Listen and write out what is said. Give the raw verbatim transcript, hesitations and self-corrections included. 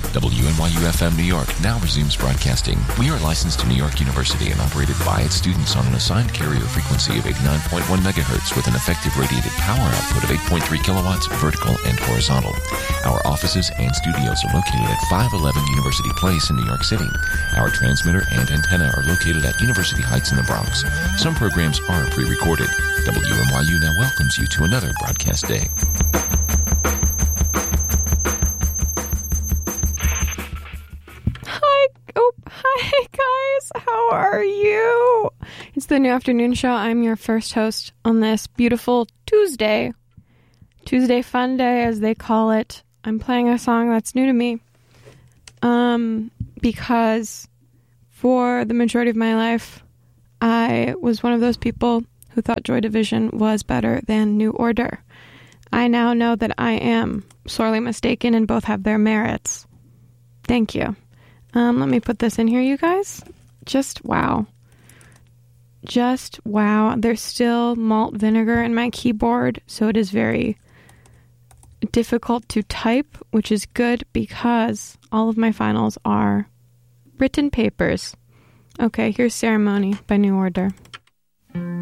W N Y U F M New York now resumes broadcasting. We are licensed to New York University and operated by its students on an assigned carrier frequency of eighty-nine point one megahertz with an effective radiated power output of eight point three kilowatts vertical and horizontal. Our offices and studios are located at five eleven University Place in New York City. Our transmitter and antenna are located at University Heights in the Bronx. Some programs are pre-recorded. W N Y U now welcomes you to another broadcast day. Hi guys, how are you? It's the New Afternoon Show. I'm your first host on this beautiful Tuesday. Tuesday Fun Day, as they call it. I'm playing a song that's new to me. Um, because for the majority of my life, I was one of those people who thought Joy Division was better than New Order. I now know that I am sorely mistaken and both have their merits. Thank you. Um, let me put this in here, you guys. Just wow. Just wow. There's still malt vinegar in my keyboard, so it is very difficult to type, which is good because all of my finals are written papers. Okay, here's Ceremony by New Order.